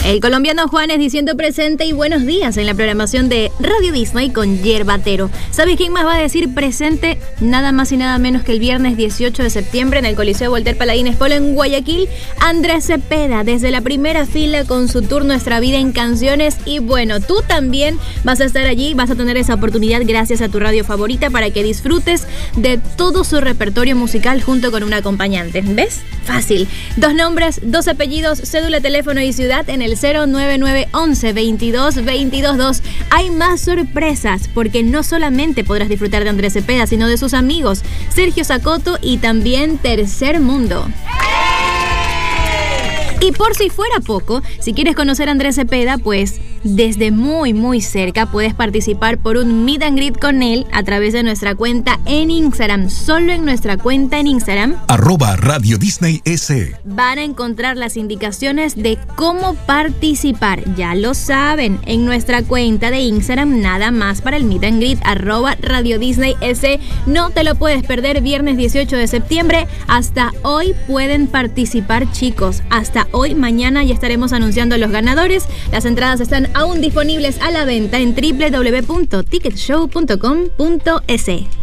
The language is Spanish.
El colombiano Juanes diciendo presente y buenos días en la programación de Radio Disney con Yerbatero. ¿Sabes quién más va a decir presente? Nada más y nada menos que el viernes 18 de septiembre en el Coliseo Voltaire Paladines Polo en Guayaquil. Andrés Cepeda desde la primera fila con su tour Nuestra Vida en Canciones. Y bueno, tú también vas a estar allí, vas a tener esa oportunidad gracias a tu radio favorita para que disfrutes de todo su repertorio musical junto con un acompañante. ¿Ves? Fácil. 2 nombres, 2 apellidos, cédula, teléfono y ciudad en el 09911 22 22 2. Hay más sorpresas porque no solamente podrás disfrutar de Andrés Cepeda, sino de sus amigos Sergio Zacoto y también Tercer Mundo. Y por si fuera poco, si quieres conocer a Andrés Cepeda, pues desde muy cerca puedes participar por un meet and greet con él a través de nuestra cuenta en Instagram. Solo en nuestra cuenta en Instagram @Radio Disney S. van a encontrar las indicaciones de cómo participar. Ya lo saben, en nuestra cuenta de Instagram nada más para el meet and greet @Radio Disney S. No te lo puedes perder, viernes 18 de septiembre. Hasta hoy pueden participar, chicos. Hasta hoy, mañana ya estaremos anunciando a los ganadores. Las entradas están aún disponibles a la venta en www.ticketshow.com.es.